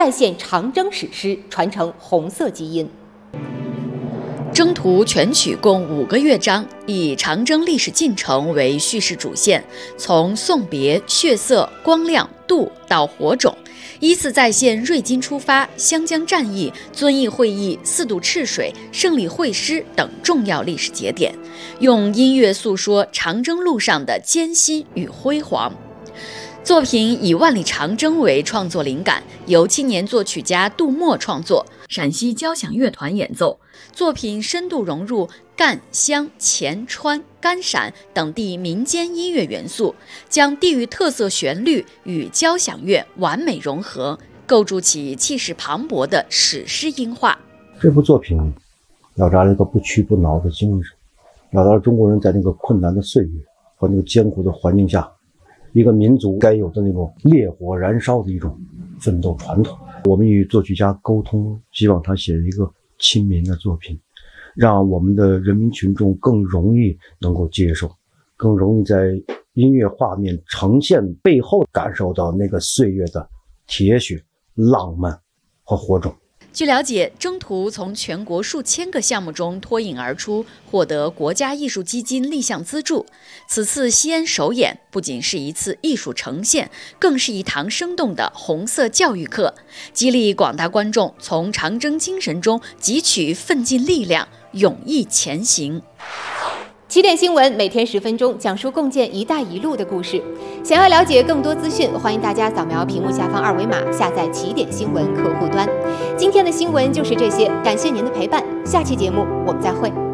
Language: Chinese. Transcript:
再现长征史诗，传承红色基因。 征途全曲共5个乐章，以长征历史进程为叙事主线，从送别、血色、光亮、渡到火种，依次再现瑞金出发、湘江战役、遵义会议、4渡赤水、胜利会师等重要历史节点，用音乐诉说长征路上的艰辛与辉煌。作品以万里长征为创作灵感，由青年作曲家杜默创作，陕西交响乐团演奏。作品深度融入赣、湘、黔、川、甘陕等地民间音乐元素，将地域特色旋律与交响乐完美融合，构筑起气势磅礴的史诗音画。 这部作品表达了一个不屈不挠的精神，表达了中国人在那个困难的岁月和那个艰苦的环境下，一个民族该有的那种烈火燃烧的一种奋斗传统。我们与作曲家沟通，希望他写一个亲民的作品，让我们的人民群众更容易能够接受，更容易在音乐画面呈现背后感受到那个岁月的铁血、浪漫和火种。 据了解，征途从全国数千个项目中脱颖而出，获得国家艺术基金立项资助。此次西安首演不仅是一次艺术呈现，更是一堂生动的红色教育课，激励广大观众从长征精神中汲取奋进力量，勇毅前行。 起点新闻每天10分钟，讲述共建“一带一路”的故事。想要了解更多资讯，欢迎大家扫描屏幕下方2维码，下载起点新闻客户端。今天的新闻就是这些，感谢您的陪伴，下期节目我们再会。